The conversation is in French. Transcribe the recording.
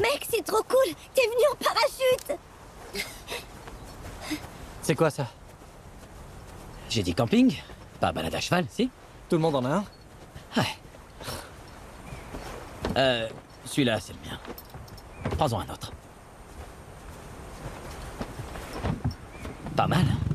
Mec, c'est trop cool. T'es venu en parachute. C'est quoi ça? J'ai dit camping, pas balade à cheval, si? Tout le monde en a un? Ouais. Celui-là, c'est le mien. Prends-en un autre. Pas mal, hein?